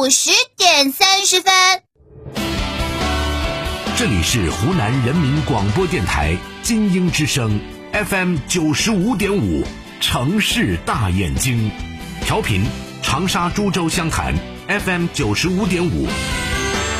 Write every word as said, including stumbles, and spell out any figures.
午十点三十分。 这里是湖南人民广播电台金鹰之声 F M 九十五点五，城市大眼睛，调频长沙株洲湘潭 F M 九十五点五。